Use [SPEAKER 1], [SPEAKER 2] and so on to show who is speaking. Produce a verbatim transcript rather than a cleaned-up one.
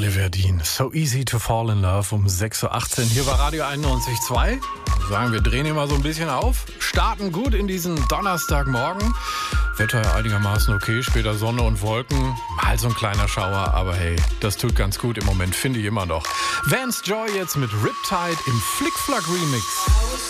[SPEAKER 1] Oliver Dean, So Easy to Fall in Love um sechs Uhr achtzehn hier bei Radio einundneunzig Komma zwei. Sagen wir, drehen immer so ein bisschen auf, starten gut in diesen Donnerstagmorgen. Wetter einigermaßen okay, später Sonne und Wolken, mal so ein kleiner Schauer, aber hey, das tut ganz gut im Moment, finde ich immer noch. Vance Joy jetzt mit Riptide im Flick Flack Remix.